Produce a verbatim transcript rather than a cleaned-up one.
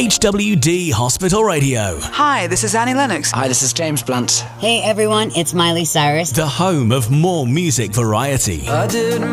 H W D Hospital Radio. Hi, this is Annie Lennox. Hi, this is James Blunt. Hey everyone, it's Miley Cyrus. The home of more music variety. I did